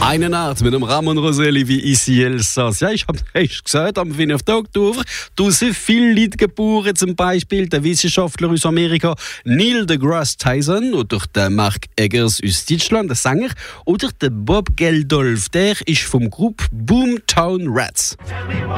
Eine Nacht mit dem Ramon Roseli wie ici Elsass. Ja, ich habe echt gesagt, am 5. Oktober, da sind viele Leute geboren, zum Beispiel der Wissenschaftler aus Amerika Neil deGrasse Tyson oder der Mark Eggers aus Deutschland, der Sänger, oder der Bob Geldof, der ist vom Group Boomtown Rats.